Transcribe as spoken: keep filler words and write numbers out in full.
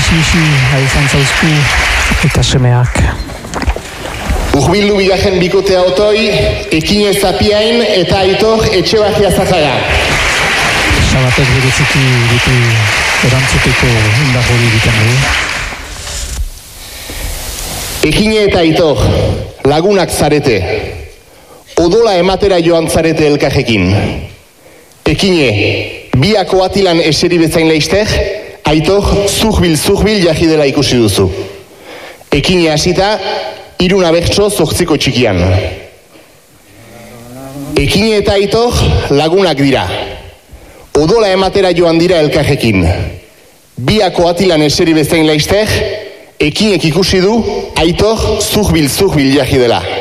bixi-bixi izan zauzku eta semeak. Urbildu bigarren bikotea otoi, Ekine Zapiain eta Aitor Etxebajia Zajaga. Sabatek bereziki ditu erantzuteko indar hori egiten du. Ekine eta Aitor, lagunak zarete. Odola ematera joan zarete elkarrekin. Ekine, biako atilan eseri bezain leizter, Aitor zurbil-zurbil jahi dela ikusi duzu. Ekine hasita, iruna bertso zortziko txikian. Ekine eta Aitor lagunak dira. Odola ematera joan dira elkarrekin. Biako atilan eseri bezain leizter, Ekinek ikusi du Aitor zurbil-zurbil jahi dela.